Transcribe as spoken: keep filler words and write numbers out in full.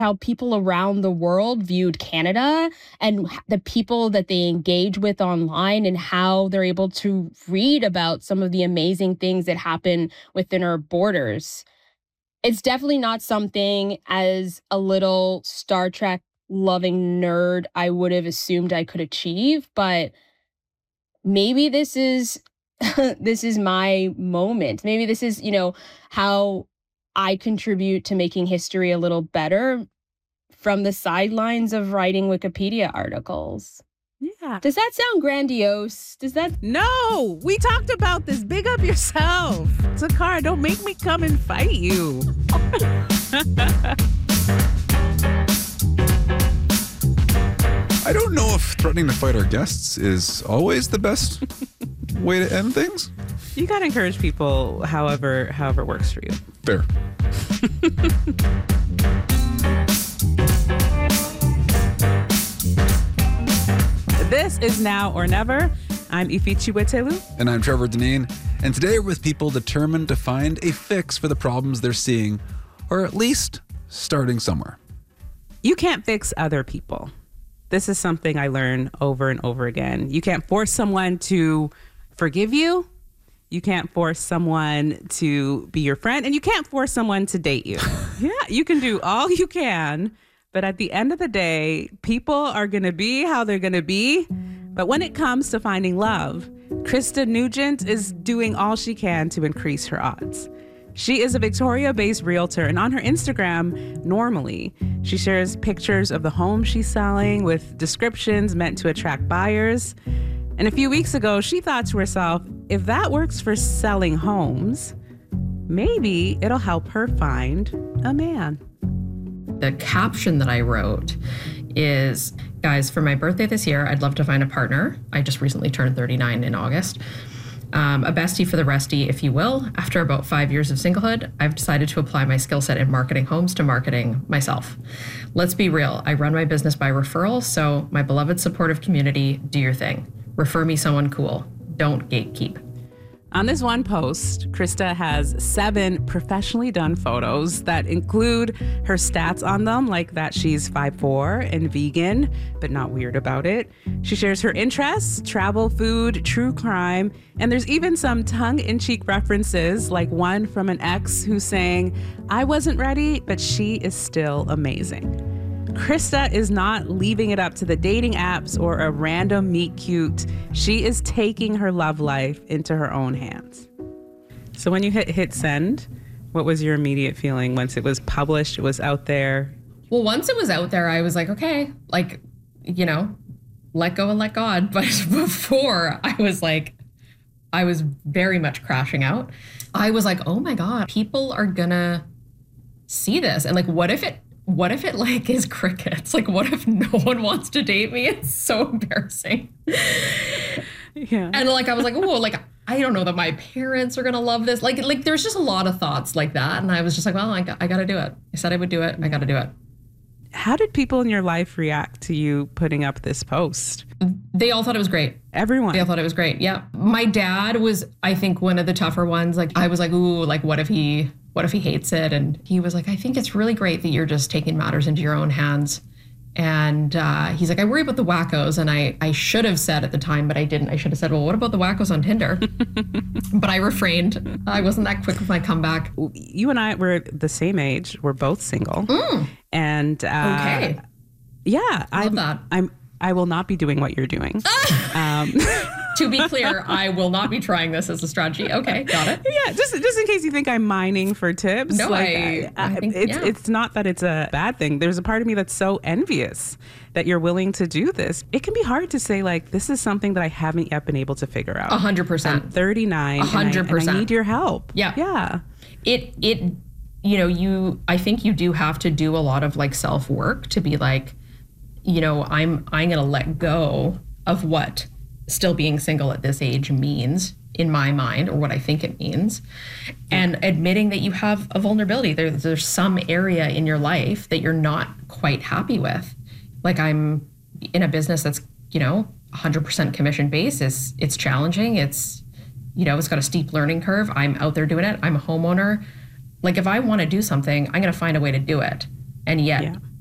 how people around the world viewed Canada and the people that they engage with online and how they're able to read about some of the amazing things that happen within our borders. It's definitely not something as a little Star Trek loving nerd I would have assumed I could achieve, but maybe this is this is my moment. Maybe this is, you know, how I contribute to making history a little better from the sidelines of writing Wikipedia articles. Yeah. Does that sound grandiose? Does that? No, we talked about this. Big up yourself. Zakar, don't make me come and fight you. I don't know if threatening to fight our guests is always the best way to end things. You got to encourage people however however works for you. Fair. This is Now or Never. I'm Ifichi Wetelu. And I'm Trevor Deneen. And today we're with people determined to find a fix for the problems they're seeing, or at least starting somewhere. You can't fix other people. This is something I learn over and over again. You can't force someone to forgive you. You can't force someone to be your friend, and you can't force someone to date you. Yeah, you can do all you can, but at the end of the day, people are going to be how they're going to be. But when it comes to finding love, Krista Nugent is doing all she can to increase her odds. She is a Victoria-based realtor, and on her Instagram, normally, she shares pictures of the home she's selling with descriptions meant to attract buyers. And a few weeks ago, she thought to herself, if that works for selling homes, maybe it'll help her find a man. The caption that I wrote is, guys, for my birthday this year, I'd love to find a partner. I just recently turned thirty-nine in August. Um, a bestie for the restie, if you will. After about five years of singlehood, I've decided to apply my skill set in marketing homes to marketing myself. Let's be real. I run my business by referral, so my beloved supportive community, do your thing. Refer me someone cool. Don't gatekeep. On this one post, Krista has seven professionally done photos that include her stats on them, like that she's five foot four and vegan, but not weird about it. She shares her interests, travel, food, true crime, and there's even some tongue-in-cheek references, like one from an ex who's saying, I wasn't ready, but she is still amazing. Krista is not leaving it up to the dating apps or a random meet cute. She is taking her love life into her own hands. So when you hit hit send, what was your immediate feeling once it was published, it was out there? Well, once it was out there, I was like, okay, like, you know, let go and let God. But before, I was like, I was very much crashing out. I was like, oh my God, people are gonna see this. And like, what if it What if it like is crickets? Like, what if no one wants to date me? It's so embarrassing. Yeah. And like, I was like, oh, like, I don't know that my parents are going to love this. Like, like there's just a lot of thoughts like that. And I was just like, well, I got, I got to do it. I said I would do it. I got to do it. How did people in your life react to you putting up this post? They all thought it was great. Everyone. They all thought it was great. Yeah. My dad was, I think, one of the tougher ones. Like, I was like, ooh, like, what if he... What if he hates it? And he was like, I think it's really great that you're just taking matters into your own hands. And uh, he's like, I worry about the wackos. And I, I should have said at the time, but I didn't. I should have said, well, what about the wackos on Tinder? But I refrained. I wasn't that quick with my comeback. You and I were the same age. We're both single. Mm. And uh, okay. Yeah. I love I'm, that. I'm, I will not be doing what you're doing. um, To be clear, I will not be trying this as a strategy. Okay, got it. Yeah, just just in case you think I'm mining for tips. No, like, I, I, I think, it's yeah. it's not that it's a bad thing. There's a part of me that's so envious that you're willing to do this. It can be hard to say, like, this is something that I haven't yet been able to figure out. A hundred percent. I'm thirty-nine. A hundred percent. And I need your help. Yeah. Yeah. It it you know, you I think you do have to do a lot of like self-work to be like, you know, I'm I'm gonna let go of what still being single at this age means in my mind, or what I think it means, and admitting that you have a vulnerability. There, there's some area in your life that you're not quite happy with. Like, I'm in a business that's, you know, one hundred percent commission based. It's, it's challenging. It's, you know, it's got a steep learning curve. I'm out there doing it. I'm a homeowner. Like, if I want to do something, I'm going to find a way to do it. And yet Yeah.